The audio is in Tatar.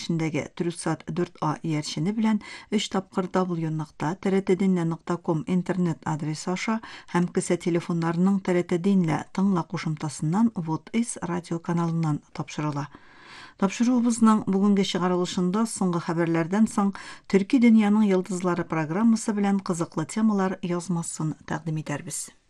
йәршендәге Трюсат 4А йәршене белән 3 тапкыр www.trdinla.com интернет адресы аша һәм кесә телефоннарының TRT Dinla тыңла кушымтасыннан Вот Is радио каналыннан тапшырыла. Тапшыруыбызның бүгенге чыгарылышында соңгы хәбәрләрдән соң Төрки дөньяның йолдызлары программасы белән кызыклы темалар язмасын тәкъдим итәрбез.